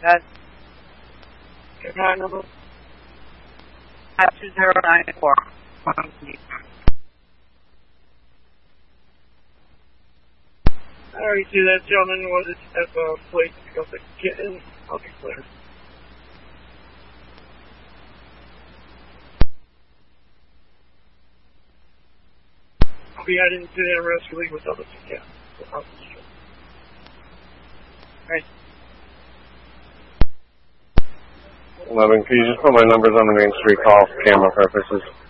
That's Car number? 2094. I already see that gentleman was at the place to go get in. I'll be clear. I'll be heading to the rescue league with others. Yeah. Right. 11, can you just put my numbers on the Main Street call for camera purposes?